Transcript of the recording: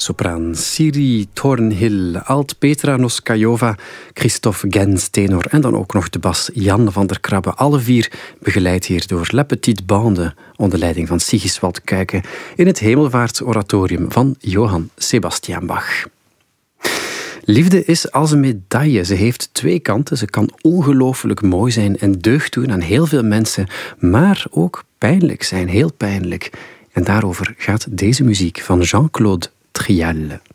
Sopraan Siri Thornhill, alt Petra Noskajova, Christophe Gens tenor en dan ook nog de bas Jan van der Krabbe. Alle vier begeleid hier door La Petite Bande onder leiding van Sigiswald Kuijken in het Hemelvaartsoratorium van Johann Sebastian Bach. Liefde is als een medaille. Ze heeft twee kanten. Ze kan ongelooflijk mooi zijn en deugd doen aan heel veel mensen, maar ook pijnlijk zijn, heel pijnlijk. En daarover gaat deze muziek van Jean-Claude Trial.